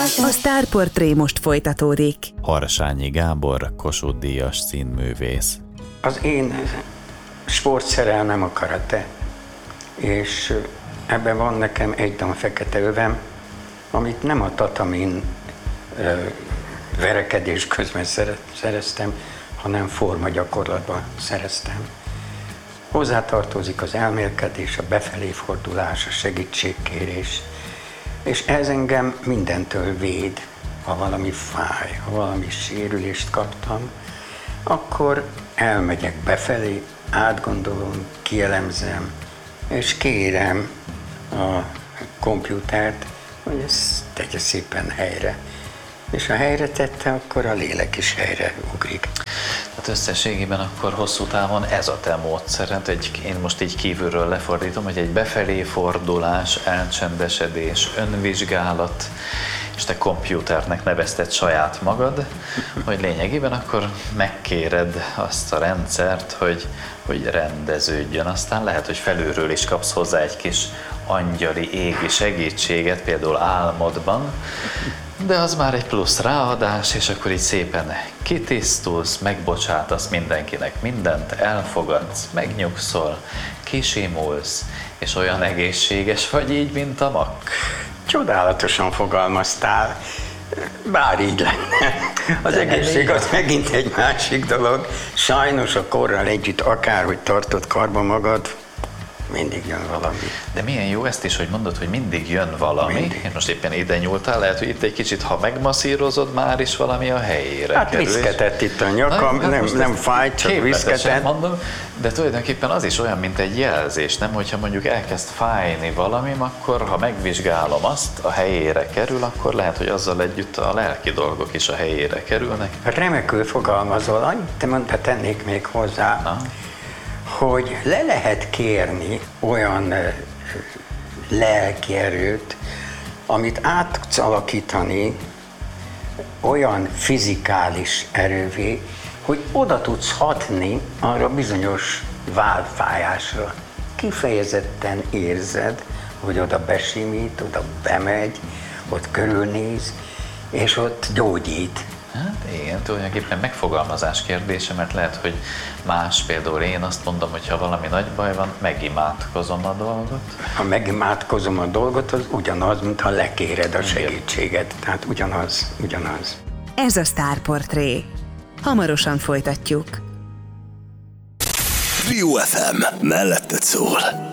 A Sztárportré most folytatódik. Harsányi Gábor, Kossuth-díjas színművész. Az én sportszerelmem a karate, és ebben van nekem egy dan fekete övem, amit nem a tatamin verekedés közben szereztem, hanem formagyakorlatban szereztem. Hozzátartozik az elmélkedés, a befelé fordulás, a segítségkérés, és ez engem mindentől véd. Ha valami fáj, ha valami sérülést kaptam, akkor elmegyek befelé, átgondolom, kielemzem, és kérem a kompjútert, hogy ezt tegye szépen helyre. És ha helyre tette, akkor a lélek is helyre ugrik. Hát összességében akkor hosszú távon ez a te módszered, én most így kívülről lefordítom, hogy egy befelé fordulás, elcsendesedés, önvizsgálat, és te kompjúternek nevezted saját magad, hogy lényegében akkor megkéred azt a rendszert, hogy rendeződjön. Aztán lehet, hogy felülről is kapsz hozzá egy kis angyali égi segítséget, például álmodban, de az már egy plusz ráadás, és akkor így szépen kitisztulsz, megbocsátasz mindenkinek mindent, elfogadsz, megnyugszol, kisimulsz, és olyan egészséges vagy így, mint a mak. Csodálatosan fogalmaztál, bár így lenne. Az egészség az megint egy másik dolog. Sajnos a korral együtt akárhogy tartod karba magad, mindig jön valami. De milyen jó ezt is, hogy mondod, hogy mindig jön valami. Mindig. Én most éppen ide nyúltál, lehet, hogy itt egy kicsit, ha megmasszírozod, már is valami a helyére hát kerül. Viszketett itt a nyakam, nem fáj, csak viszketett. Mondom, de tulajdonképpen az is olyan, mint egy jelzés, nem? Hogyha mondjuk elkezd fájni valami, akkor ha megvizsgálom azt, a helyére kerül, akkor lehet, hogy azzal együtt a lelki dolgok is a helyére kerülnek. Remekül fogalmazol, annyit tennék még hozzá, hogy le lehet kérni olyan lelki erőt, amit át tudsz alakítani olyan fizikális erővé, hogy oda tudsz hatni arra bizonyos válfájásra. Kifejezetten érzed, hogy oda besimít, oda bemegy, ott körülnéz, és ott gyógyít. Hát igen, tulajdonképpen megfogalmazás kérdése, mert lehet, hogy más, például én azt mondom, hogy ha valami nagy baj van, megimádkozom a dolgot. Ha megimádkozom a dolgot, az ugyanaz, mintha lekéred a segítséget. Tehát ugyanaz. Ez a Sztárportré. Hamarosan folytatjuk. Trio FM, melletted szól.